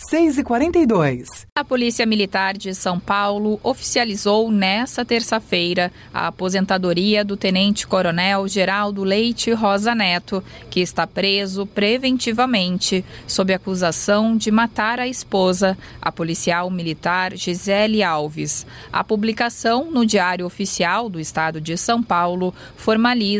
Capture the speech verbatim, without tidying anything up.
seis e quarenta e dois. A Polícia Militar de São Paulo oficializou nesta terça-feira a aposentadoria do Tenente-Coronel Geraldo Leite Rosa Neto, que está preso preventivamente sob acusação de matar a esposa, a policial militar Gisele Alves. A publicação no Diário Oficial do Estado de São Paulo formaliza